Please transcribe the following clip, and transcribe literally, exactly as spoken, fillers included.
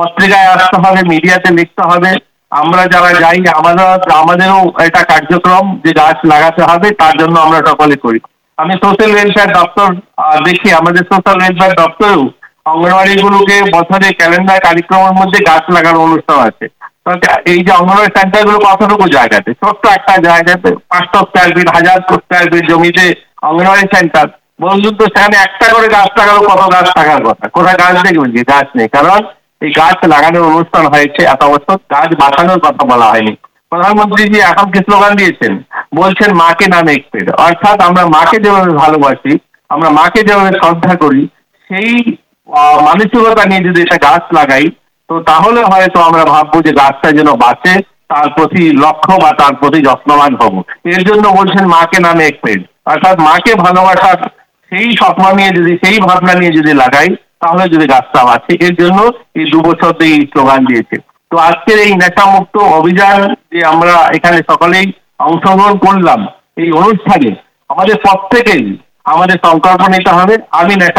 পত্রিকায় আসতে হবে, মিডিয়াতে লিখতে হবে। আমরা যারা যাই আমাদের আমাদেরও একটা কার্যক্রম যে গাছ লাগাতে হবে, তার জন্য আমরা সকলে করি। আমি সোশ্যাল ওয়েলফেয়ার দপ্তর দেখি, আমাদের সোশ্যাল ওয়েলফেয়ার দপ্তরেও অঙ্গনওয়াড়ি গুলোকে বছরে ক্যালেন্ডার কার্যক্রমের মধ্যে গাছ লাগানোর অনুষ্ঠান আছে। এই যে অঙ্গনওয়াড়ি সেন্টার গুলো কতটুকু জায়গাতে, ছোট্ট একটা জায়গাতে পাঁচশো স্কোয়ার ফিট, হাজার স্কোয়ার ফিট জমিতে অঙ্গনওয়াড়ি সেন্টার, বলুন তো সেখানে একটা করে গাছ লাগালো কত গাছ থাকার কথা? কোথায় গাছ দেখবেন? যে গাছ নেই। কারণ এই গাছ লাগানোর অনুষ্ঠান হয়েছে এত বছর, গাছ বাঁচানোর কথা বলা হয়নি। প্রধানমন্ত্রীজি এখন কি স্লোগান দিয়েছেন? বলছেন মাকে না নেক পেড়। অর্থাৎ আমরা মাকে যেভাবে ভালোবাসি, আমরা মাকে যেভাবে শ্রদ্ধা করি, সেই মানসিকতা নিয়ে যদি একটা গাছ লাগাই, তো তাহলে হয়তো আমরা ভাববো যে গাছটা যেন বাঁচে, তার প্রতি লক্ষ্য বা তার প্রতি যত্নবান হব। এর জন্য বলছেন মাকে না নেক পেড়। অর্থাৎ মাকে ভালোবাসার সেই স্বপ্ন নিয়ে যদি, সেই ভাবনা নিয়ে যদি লাগাই, তাহলে যদি গাছটা বাঁচে। এর জন্য এই দু বছর এই স্লোগান দিয়েছে। তো আজকের এই নেশামুক্ত অভিযান যে আমরা এখানে সকলেই অংশগ্রহণ করলাম, এই অনুষ্ঠানে আমাদের প্রত্যেকেই আমাদের সংকল্প নিতে হবে, আমি নেশা